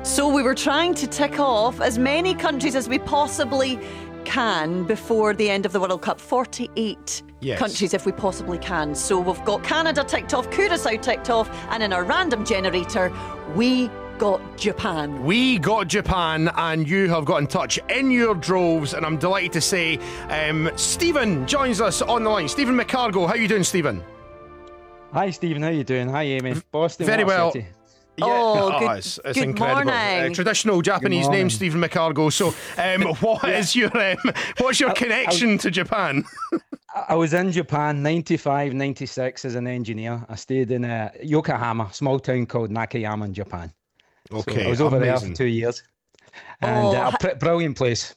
So we were trying to tick off as many countries as we possibly can before the end of the World Cup. 48 countries if we possibly can. So we've got Canada ticked off, Curaçao ticked off, and in our random generator, we got Japan. We got Japan, and you have got in touch in your droves, and I'm delighted to say Stephen joins us on the line. Stephen McCargo, how are you doing, Stephen? Hi Stephen, how you doing? Hi Amy. Boston. Very well. City. Yeah. It's good incredible. morning. Traditional Japanese name, Stephen McCargo. So, what's your connection to Japan? I was in Japan 95, 96 as an engineer. I stayed in Yokohama, small town called Nakayama in Japan. Okay, so I was over there for 2 years. And brilliant place.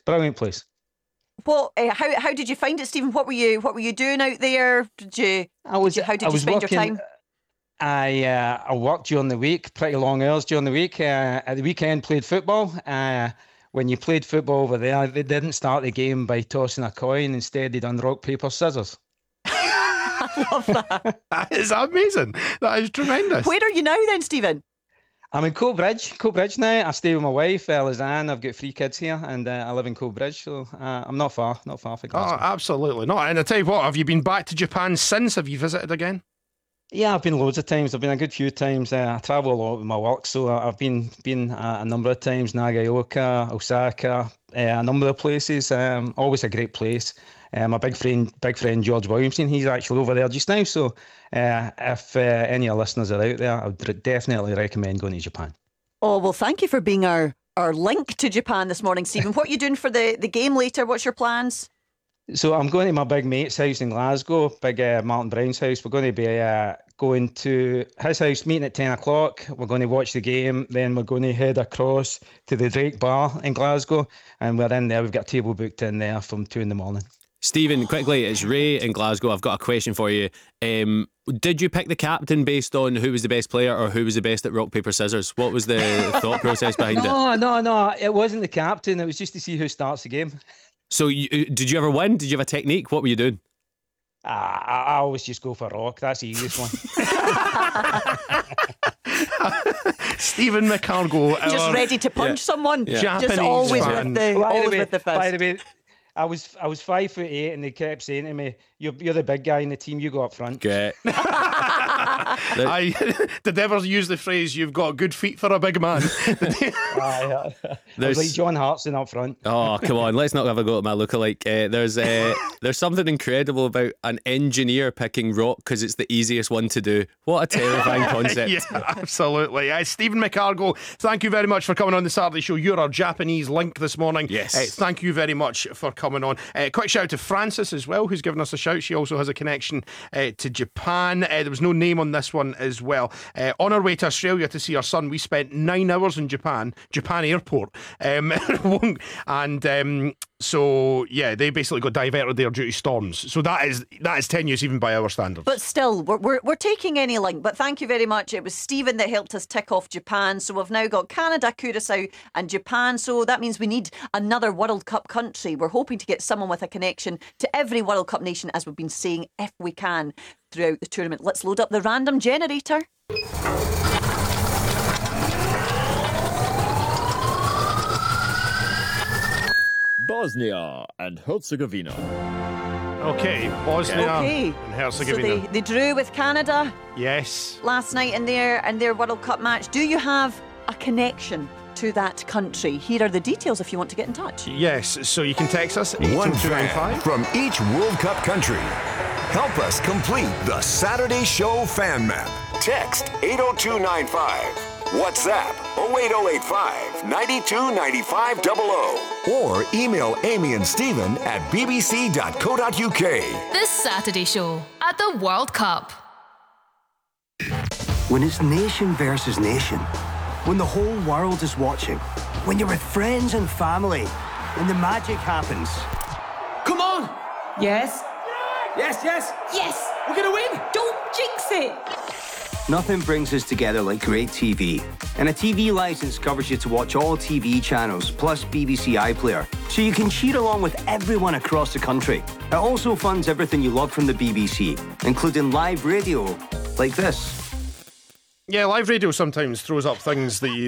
Well, how did you find it, Stephen? What were you doing out there? How did you spend your time? I worked during the week, pretty long hours during the week. At the weekend, played football. When you played football over there, they didn't start the game by tossing a coin. Instead, they done rock, paper, scissors. I love that. That is amazing. That is tremendous. Where are you now then, Stephen? I'm in Coatbridge now. I stay with my wife, Lizanne. I've got 3 kids here, and I live in Coatbridge, so I'm not far from Glasgow. Oh, absolutely not. And I tell you what, have you been back to Japan since? Have you visited again? Yeah, I've been loads of times. I've been a good few times. I travel a lot with my work, so I've been a number of times. Nagaoka, Osaka, a number of places. Always a great place. My big friend George Williamson, he's actually over there just now. So if any of our listeners are out there, I would definitely recommend going to Japan. Oh, well, thank you for being our link to Japan this morning, Stephen. What are you doing for the game later? What's your plans? So I'm going to my big mate's house in Glasgow, big Martin Brown's house. We're going to be going to his house, meeting at 10 o'clock. We're going to watch the game. Then we're going to head across to the Drake Bar in Glasgow. And we're in there. We've got a table booked in there from 2 a.m. Stephen, quickly, it's Ray in Glasgow. I've got a question for you. Did you pick the captain based on who was the best player or who was the best at rock, paper, scissors? What was the thought process behind it? No. It wasn't the captain. It was just to see who starts the game. So did you ever win? Did you have a technique? What were you doing? I always just go for rock. That's the easiest one. Stephen McCargo. Just ready to punch someone. Yeah. Just Japanese always man. with the fist. By the way, I was 5'8", and they kept saying to me, "You're the big guy in the team. You go up front." Okay. Did ever use the phrase "You've got good feet for a big man"? I was like John Hartson up front. Oh, come on, let's not have a go at my lookalike. There's something incredible about an engineer picking rock because it's the easiest one to do. What a terrifying concept. Yeah, absolutely. Stephen McCargo, thank you very much for coming on the Saturday Show. You're our Japanese link this morning. Yes. Thank you very much for coming on. Quick shout out to Frances as well, who's given us a shout. She also has a connection to Japan. There was no name on this one as well. On our way to Australia to see our son, we spent 9 hours in Japan Airport. So yeah, they basically got diverted there due to storms. So that is tenuous even by our standards. But still, we're taking any link. But thank you very much. It was Stephen that helped us tick off Japan. So we've now got Canada, Curaçao and Japan. So that means we need another World Cup country. We're hoping to get someone with a connection to every World Cup nation, as we've been saying, if we can, throughout the tournament. Let's load up the random generator. Bosnia and Herzegovina. Okay, Bosnia and Herzegovina. So they drew with Canada. Yes. Last night in their World Cup match. Do you have a connection to that country? Here are the details if you want to get in touch. Yes, so you can text us One fan from each World Cup country. Help us complete the Saturday Show fan map. Text 80295. WhatsApp 08085 92 95 00. Or email Amy and Stephen at bbc.co.uk. This Saturday Show at the World Cup. When it's nation versus nation, when the whole world is watching, when you're with friends and family, when the magic happens. Come on! Yes? Yes, yes! Yes! We're gonna win! Don't jinx it! Nothing brings us together like great TV. And a TV licence covers you to watch all TV channels, plus BBC iPlayer, so you can cheer along with everyone across the country. It also funds everything you love from the BBC, including live radio, like this. Yeah, live radio sometimes throws up things that you